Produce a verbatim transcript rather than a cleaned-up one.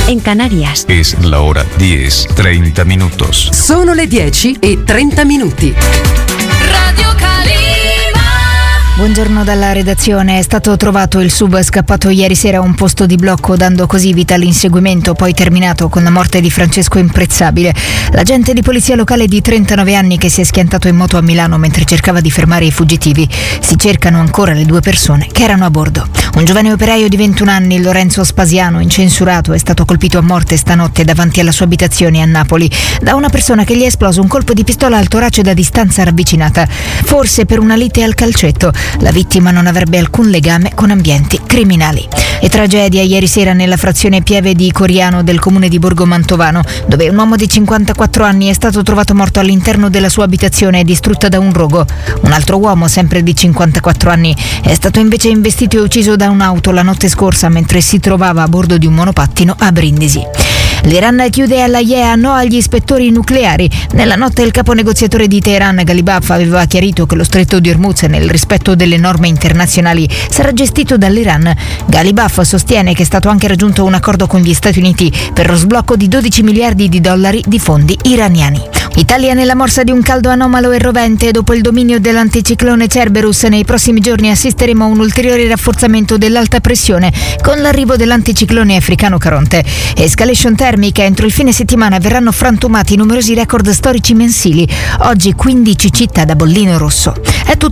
en Canarias. Es la hora diez, treinta minutos. Sono le dieci e trenta minuti. Radio Calima. Buongiorno dalla redazione. È stato trovato il sub scappato ieri sera a un posto di blocco, dando così vita all'inseguimento, poi terminato con la morte di Francesco Imprezzabile, l'agente di polizia locale di trentanove anni che si è schiantato in moto a Milano mentre cercava di fermare i fuggitivi. Si cercano ancora le due persone che erano a bordo. Un giovane operaio di ventuno anni, Lorenzo Spasiano, incensurato, è stato colpito a morte stanotte davanti alla sua abitazione a Napoli da una persona che gli è esploso un colpo di pistola al torace da distanza ravvicinata, forse per una lite al calcetto. La vittima non avrebbe alcun legame con ambienti criminali. E tragedia ieri sera nella frazione Pieve di Coriano del comune di Borgo Mantovano, dove un uomo di cinquantaquattro anni è stato trovato morto all'interno della sua abitazione distrutta da un rogo. Un altro uomo, sempre di cinquantaquattro anni, è stato invece investito e ucciso da un'auto la notte scorsa mentre si trovava a bordo di un monopattino a Brindisi. L'Iran chiude all'A I E A no agli ispettori nucleari. Nella notte il capo negoziatore di Teheran, Ghalibaf, aveva chiarito che lo stretto di Hormuz, nel rispetto delle norme internazionali, sarà gestito dall'Iran. Ghalibaf sostiene che è stato anche raggiunto un accordo con gli Stati Uniti per lo sblocco di dodici miliardi di dollari di fondi iraniani. Italia nella morsa di un caldo anomalo e rovente. Dopo il dominio dell'anticiclone Cerberus, nei prossimi giorni assisteremo a un ulteriore rafforzamento dell'alta pressione con l'arrivo dell'anticiclone africano Caronte. Escalation termica. Entro il fine settimana verranno frantumati numerosi record storici mensili. Oggi quindici città da bollino rosso. È tutto.